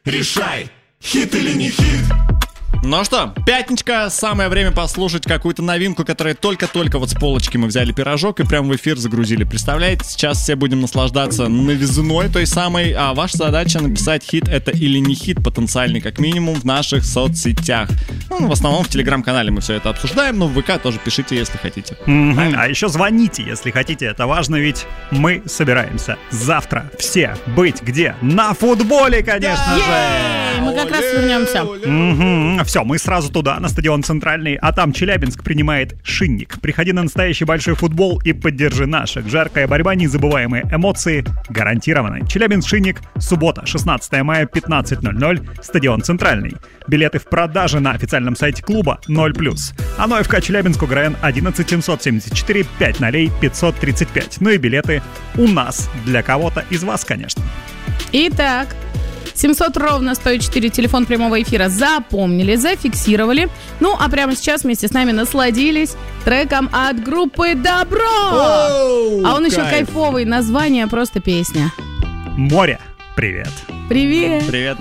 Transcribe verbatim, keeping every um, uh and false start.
Решай, хит или не хит. Ну что, пятничка, самое время послушать какую-то новинку, которая только-только вот с полочки мы взяли пирожок и прямо в эфир загрузили. Представляете, сейчас все будем наслаждаться новизной той самой, а ваша задача написать хит это или не хит, потенциальный как минимум, в наших соцсетях. Ну, в основном в телеграм-канале мы все это обсуждаем, но в ВК тоже пишите, если хотите. Mm-hmm. А еще звоните, если хотите, это важно, ведь мы собираемся завтра все быть где? На футболе, конечно же! Мы как раз вернемся. Mm-hmm. Все, мы сразу туда, на стадион Центральный, а там Челябинск принимает Шинник. Приходи на настоящий большой футбол и поддержи наших. Жаркая борьба, незабываемые эмоции гарантированы. Челябинск-Шинник, суббота, шестнадцатого мая, пятнадцать ноль ноль, стадион Центральный. Билеты в продаже на официальном сайте клуба ноль плюс. Оно ФК Челябинск, УГРН одиннадцать семьсот семьдесят четыре пять ноль пятьсот тридцать пять. Ну и билеты у нас, для кого-то из вас, конечно. Итак, семьсот ровно сто четыре, телефон прямого эфира, запомнили, зафиксировали. Ну, а прямо сейчас вместе с нами насладились треком от группы Добро. Оу, а он еще кайф. кайфовый, название просто песня. Море, привет. Привет. Привет.